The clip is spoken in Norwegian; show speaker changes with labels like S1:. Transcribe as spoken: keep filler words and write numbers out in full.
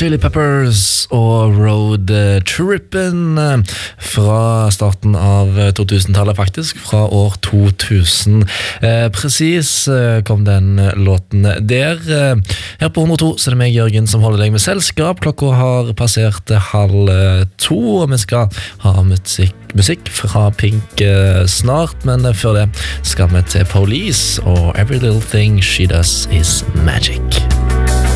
S1: Chili Peppers og Road Trippin' fra starten av to tusen-tallet faktisk, fra år to tusen. Eh, precis kom den låten der. Her på hundre og to så er det meg, Jørgen, som holder deg med selskap. Klokka har passert halv to, og vi skal ha musikk, musikk fra Pink snart, men før det skal vi til Police og Every Little Thing She Does Is Magic.